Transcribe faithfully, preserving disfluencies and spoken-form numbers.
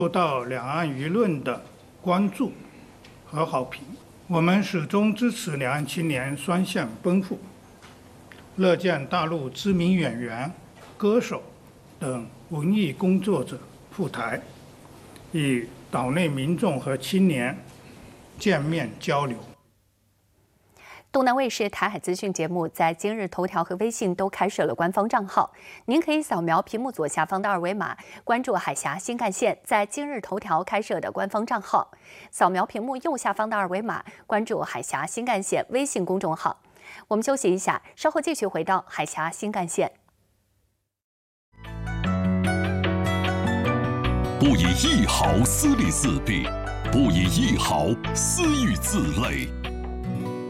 受到两岸舆论的关注和好评。我们始终支持两岸青年双向奔赴，乐见大陆知名演员、歌手等文艺工作者赴台，与岛内民众和青年见面交流。 东南卫视台海资讯节目在今日头条和微信都开设了官方账号，您可以扫描屏幕左下方的二维码，关注海峡新干线在今日头条开设的官方账号；扫描屏幕右下方的二维码，关注海峡新干线微信公众号。我们休息一下，稍后继续回到海峡新干线。 不以一毫私利自弊，不以一毫私欲自累。